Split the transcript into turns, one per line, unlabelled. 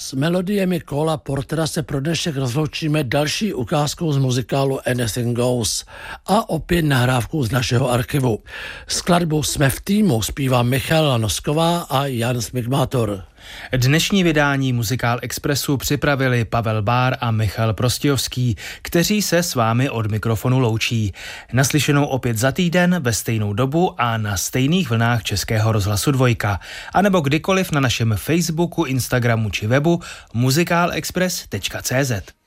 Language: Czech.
S melodiemi Cola Portera se pro dnešek rozloučíme další ukázkou z muzikálu Anything Goes a opět nahrávkou z našeho archivu. Skladbu Jsme v týmu zpívá Michaela Nosková a Jan Smigmátor.
Dnešní vydání Muzikál Expressu připravili Pavel Bár a Michal Prostějovský, kteří se s vámi od mikrofonu loučí. Naslyšenou opět za týden ve stejnou dobu a na stejných vlnách Českého rozhlasu 2, anebo kdykoliv na našem Facebooku, Instagramu či webu muzikálexpress.cz.